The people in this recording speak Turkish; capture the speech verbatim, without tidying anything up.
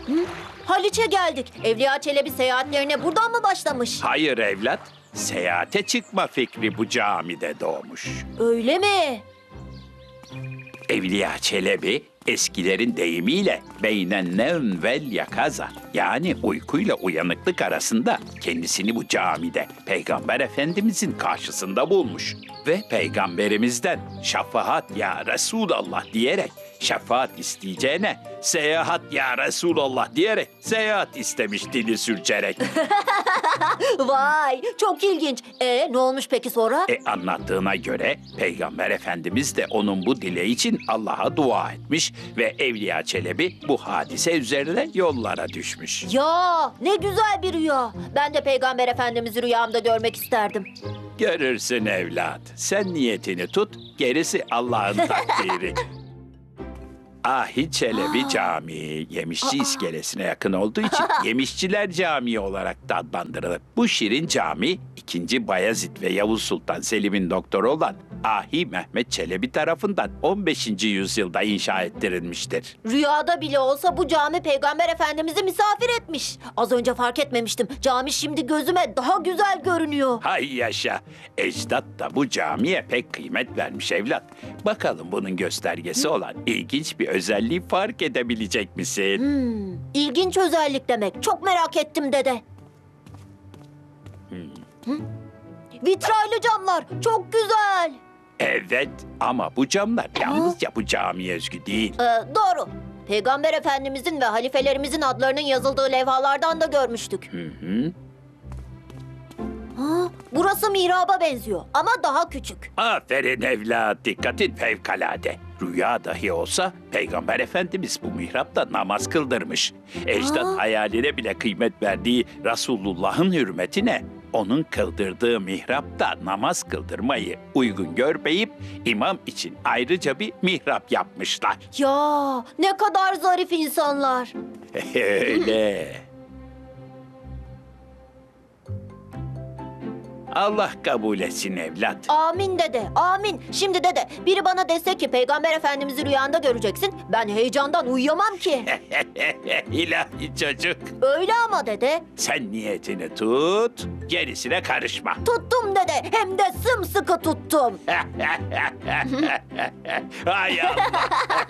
Haliç'e geldik. Evliya Çelebi seyahatlerine buradan mı başlamış? Hayır evlat, seyahate çıkma fikri bu camide doğmuş. Öyle mi? Evliya Çelebi eskilerin deyimiyle beynen nevm vel yakaza, yani uykuyla uyanıklık arasında kendisini bu camide Peygamber Efendimizin karşısında bulmuş. Ve Peygamberimizden şefaat ya Resulallah diyerek şefaat isteyeceğine seyahat ya Resulallah diyerek seyahat istemiş dili sürçerek. Vay, çok ilginç. E ne olmuş peki sonra? E anlattığına göre Peygamber Efendimiz de onun bu dileği için Allah'a dua etmiş ve Evliya Çelebi bu hadise üzerine yollara düşmüş. Ya ne güzel bir rüya. Ben de Peygamber Efendimiz'i rüyamda görmek isterdim. Görürsün evlat. Sen niyetini tut, gerisi Allah'ın takdiri. Ahi Çelebi Camii, Yemişçi iskelesine yakın olduğu için Yemişçiler Camii olarak da adlandırılır. Bu şirin cami, ikinci. Bayezid ve Yavuz Sultan Selim'in doktoru olan Ahi Mehmet Çelebi tarafından on beşinci yüzyılda inşa ettirilmiştir. Rüyada bile olsa bu cami Peygamber Efendimiz'i misafir etmiş. Az önce fark etmemiştim. Cami şimdi gözüme daha güzel görünüyor. Hay yaşa, ecdat da bu camiye pek kıymet vermiş evlat. Bakalım bunun göstergesi olan ilginç bir özelliği fark edebilecek misin? Hmm, ilginç özellik demek. Çok merak ettim dede. Hı? Vitraylı camlar. Çok güzel. Evet ama bu camlar yalnızca bu camiye özgü değil. Ee, doğru. Peygamber Efendimizin ve halifelerimizin adlarının yazıldığı levhalardan da görmüştük. Hı hı. Ha, burası mihraba benziyor ama daha küçük. Aferin evlat, dikkatin fevkalade. Rüya dahi olsa Peygamber Efendimiz bu mihrapta namaz kıldırmış. Ecdat Aa. hayaline bile kıymet verdiği Resulullah'ın hürmetine onun kıldırdığı mihrapta namaz kıldırmayı uygun görmeyip imam için ayrıca bir mihrap yapmışlar. Ya ne kadar zarif insanlar. Öyle. Allah kabul etsin evlat. Amin dede, amin. Şimdi dede, biri bana dese ki Peygamber Efendimiz'i rüyanda göreceksin, ben heyecandan uyuyamam ki. İlahi çocuk. Öyle ama dede. Sen niyetini tut, gerisine karışma. Tuttum dede, hem de sımsıkı tuttum. Hay Allah.